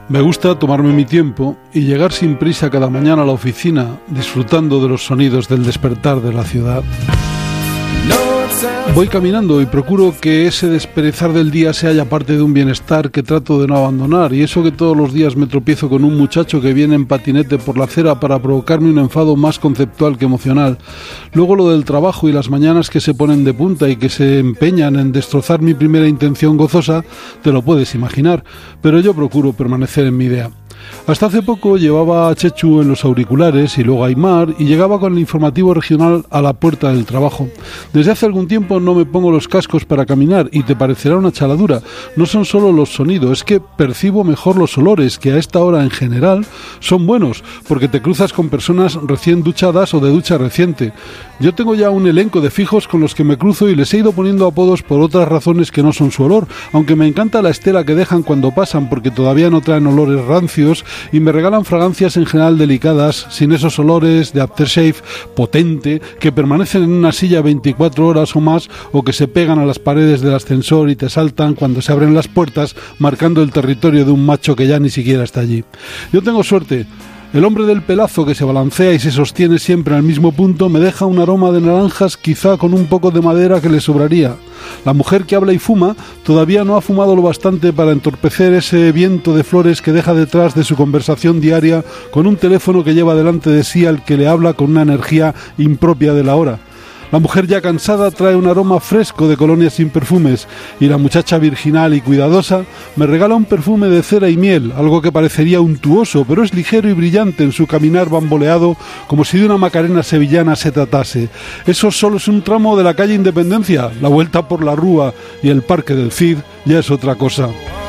Me gusta tomarme mi tiempo y llegar sin prisa cada mañana a la oficina, disfrutando de los sonidos del despertar de la ciudad. Voy caminando y procuro que ese desperezar del día sea ya parte de un bienestar que trato de no abandonar, y eso que todos los días me tropiezo con un muchacho que viene en patinete por la acera para provocarme un enfado más conceptual que emocional. Luego lo del trabajo y las mañanas que se ponen de punta y que se empeñan en destrozar mi primera intención gozosa, te lo puedes imaginar, pero yo procuro permanecer en mi idea. Hasta hace poco llevaba a Chechu en los auriculares y luego a Aymar y llegaba con el informativo regional a la puerta del trabajo. Desde hace algún tiempo no me pongo los cascos para caminar y te parecerá una chaladura. No son solo los sonidos, es que percibo mejor los olores, que a esta hora en general son buenos, porque te cruzas con personas recién duchadas o de ducha reciente. Yo tengo ya un elenco de fijos con los que me cruzo y les he ido poniendo apodos por otras razones que no son su olor, aunque me encanta la estela que dejan cuando pasan porque todavía no traen olores rancios y me regalan fragancias en general delicadas, sin esos olores de aftershave potente que permanecen en una silla 24 horas o más, o que se pegan a las paredes del ascensor y te saltan cuando se abren las puertas, marcando el territorio de un macho que ya ni siquiera está allí. Yo tengo suerte. El hombre del pelazo que se balancea y se sostiene siempre al mismo punto me deja un aroma de naranjas, quizá con un poco de madera que le sobraría. La mujer que habla y fuma todavía no ha fumado lo bastante para entorpecer ese viento de flores que deja detrás de su conversación diaria con un teléfono que lleva delante de sí al que le habla con una energía impropia de la hora. La mujer ya cansada trae un aroma fresco de colonias sin perfumes, y la muchacha virginal y cuidadosa me regala un perfume de cera y miel, algo que parecería untuoso, pero es ligero y brillante en su caminar bamboleado, como si de una Macarena sevillana se tratase. Eso solo es un tramo de la calle Independencia, la vuelta por la Rúa y el Parque del Cid ya es otra cosa.